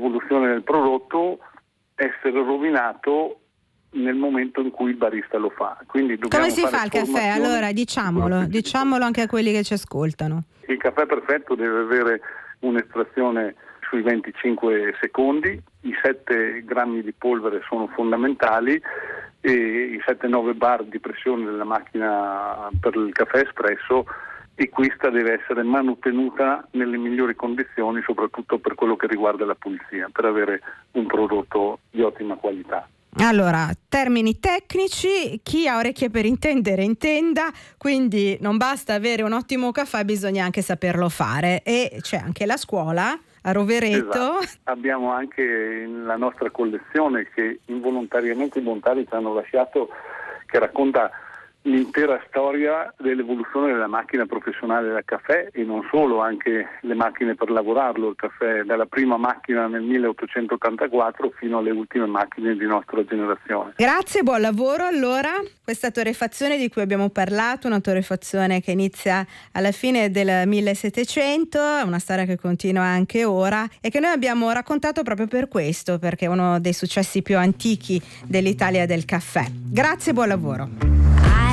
l'evoluzione del prodotto essere rovinato nel momento in cui il barista lo fa. Quindi come si fa il caffè? Allora diciamolo anche a quelli che ci ascoltano. Il caffè perfetto deve avere un'estrazione sui 25 secondi, i 7 grammi di polvere sono fondamentali e i 7-9 bar di pressione della macchina per il caffè espresso, e questa deve essere manutenuta nelle migliori condizioni, soprattutto per quello che riguarda la pulizia, per avere un prodotto di ottima qualità. Allora, termini tecnici, chi ha orecchie per intendere intenda, quindi non basta avere un ottimo caffè, bisogna anche saperlo fare, e c'è anche la scuola a Rovereto. Esatto. Abbiamo anche la nostra collezione che involontariamente i volontari ci hanno lasciato, che racconta l'intera storia dell'evoluzione della macchina professionale del caffè, e non solo, anche le macchine per lavorarlo, il caffè, dalla prima macchina nel 1884 fino alle ultime macchine di nostra generazione. Grazie, buon lavoro. Allora, questa torrefazione di cui abbiamo parlato, una torrefazione che inizia alla fine del 1700, è una storia che continua anche ora e che noi abbiamo raccontato proprio per questo, perché è uno dei successi più antichi dell'Italia del caffè. Grazie, buon lavoro.